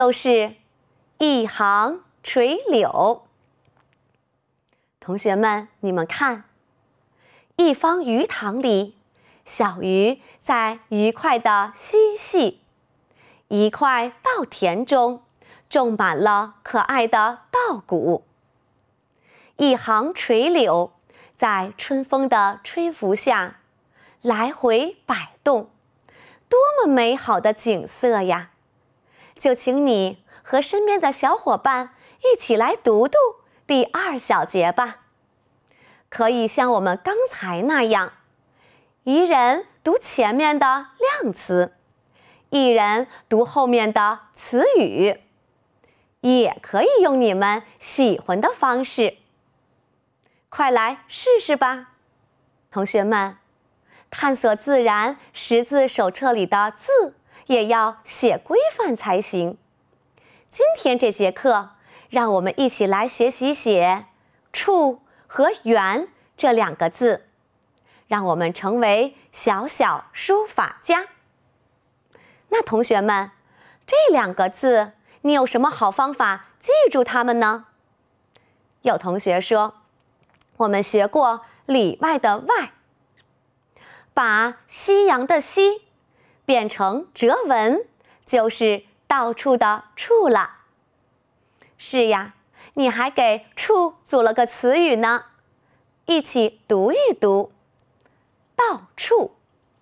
都是一行垂柳。同学们，你们看，一方鱼塘里，小鱼在愉快地嬉戏。一块稻田中种满了可爱的稻谷。一行垂柳在春风的吹拂下来回摆动，多么美好的景色呀！就请你和身边的小伙伴一起来读读第2小节吧。可以像我们刚才那样，一人读前面的量词，一人读后面的词语，也可以用你们喜欢的方式。快来试试吧。同学们，探索自然识字手册里的字也要写规范才行。今天这节课，让我们一起来学习写处和园这2个字，让我们成为小小书法家。那同学们，这2个字你有什么好方法记住它们呢？有同学说，我们学过里外的外，把夕阳的夕变成折文，就是到处的处了。是呀，你还给处组了个词语呢，一起读一读。到处。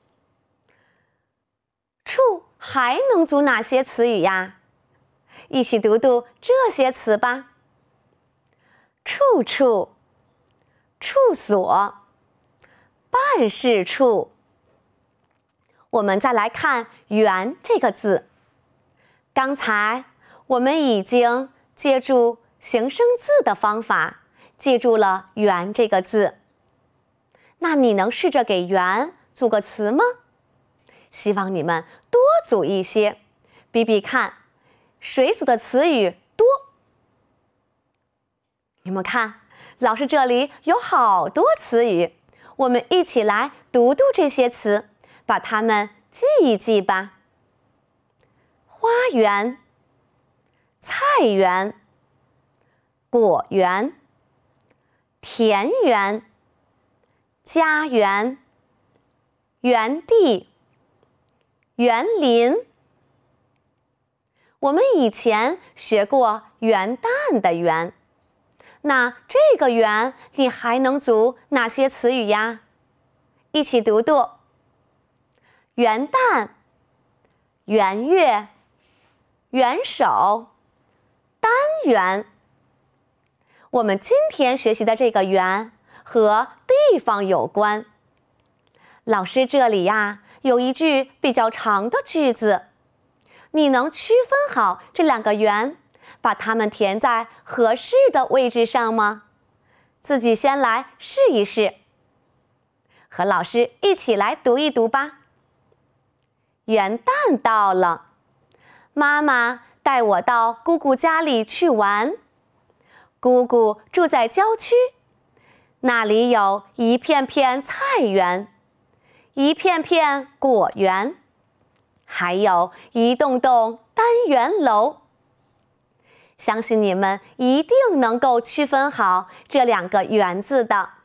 处还能组哪些词语呀？一起读读这些词吧。处处、处所、办事处。我们再来看园这个字。刚才我们已经借助形声字的方法记住了园这个字。那你能试着给园组个词吗？希望你们多组一些，比比看谁组的词语多。你们看，老师这里有好多词语，我们一起来读读这些词，把它们记一记吧。花园、菜园、果园、田园、家园、园地、园林。我们以前学过元旦的元，那这个元你还能组哪些词语呀？一起读读。元旦、元月、元首、单元。我们今天学习的这个元和地方有关。老师这里呀，有一句比较长的句子，你能区分好这2个元，把它们填在合适的位置上吗？自己先来试一试。和老师一起来读一读吧。元旦到了，妈妈带我到姑姑家里去玩。姑姑住在郊区，那里有一片片菜园，一片片果园，还有一栋栋单元楼。相信你们一定能够区分好这2个园字的。